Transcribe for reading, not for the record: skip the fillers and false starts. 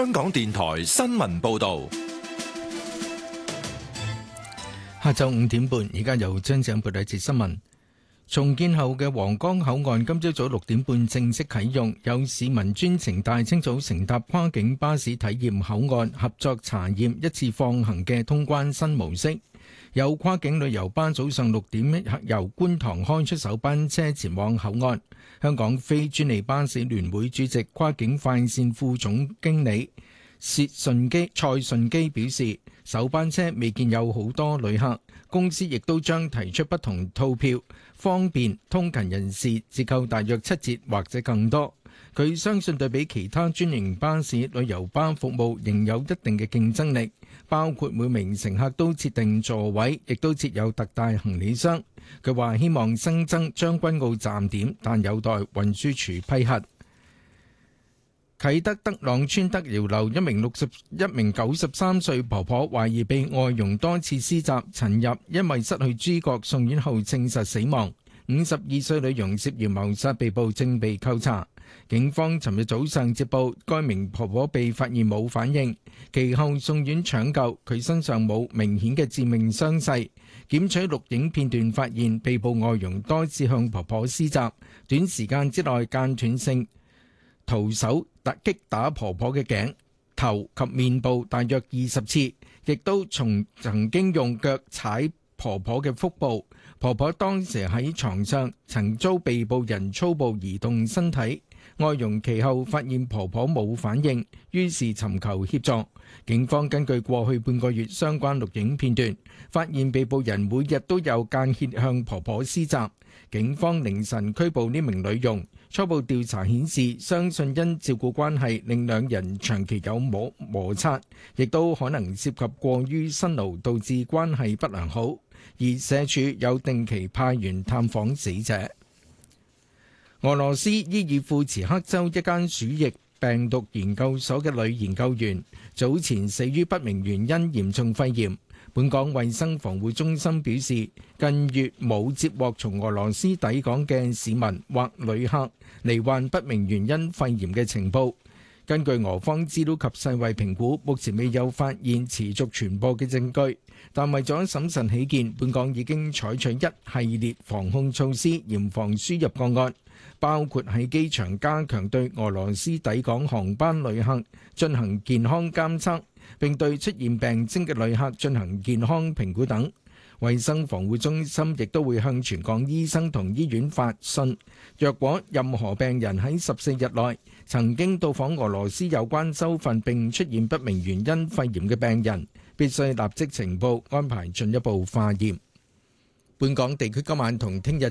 香港電台新聞報道。 下晝5點半，而家由張長報道一節新聞。重建後嘅皇崗口岸今朝早6點半正式啟用，有市民專程大清早乘搭跨境巴士體驗口岸合作查驗一次放行嘅通關新模式。有跨境旅遊巴早上6點由觀塘開出首班車前往口岸。香港非專利巴士聯會主席、跨境快線副總經理蔡順基表示，首班車未見有好多旅客，公司亦都將提出不同套票，方便通勤人士折扣大約7折或者更多。佢相信對比其他專營巴士、旅遊巴服務仍有一定嘅競爭力，包括每名乘客都設定座位，亦都設有特大行李箱。佢話希望新增將軍澳站點，但有待運輸署批核。啟德德朗村德瑤樓一名93歲婆婆懷疑被外傭多次施襲，尋日因為失去知覺送院後證實死亡。52歲女傭涉嫌謀殺被捕，正被扣查。警方尋日早上接報，該名婆婆被發現冇反應，其後送院搶救，佢身上冇明顯嘅致命傷勢。檢取錄影片段發現，被捕外傭多次向婆婆施襲，短時間之內間斷性徒手擊打婆婆嘅頸、頭及面部大約20次，亦都曾經用腳踩婆婆嘅腹部。婆婆當時喺床上，曾遭被捕人粗暴移動身體。外傭其後發現婆婆冇反應，於是尋求協助。警方根據過去半個月相關錄影片段，發現被捕人每日都有間歇向婆婆施襲。警方凌晨拘捕呢名女傭，初步調查顯示，相信因照顧關係令兩人長期有摩擦，亦都可能涉及過於辛勞導致關係不良好。而社署有定期派員探訪死者。俄羅斯伊爾庫茨克州一間鼠疫病毒研究所嘅女研究員早前死於不明原因嚴重肺炎。本港衛生防護中心表示，近月冇接獲從俄羅斯抵港嘅市民或旅客罹患不明原因肺炎嘅情報。根據俄方資料及世衛評估，目前未有發現持續傳播嘅證據，但為咗審慎起見，本港已經採取一系列防控措施，嚴防輸入個案，包括喺機場加強對俄羅斯抵港航班旅客進行健康監測，並對出現病徵嘅旅客進行健康評估等。衛生防護中心亦都會向全港醫生同醫院發信，若果任何病人喺14日內曾經到訪俄羅斯有關州份並出現不明原因肺炎嘅病人，必須立即呈報，安排進一步化驗。本港地區今晚同聽日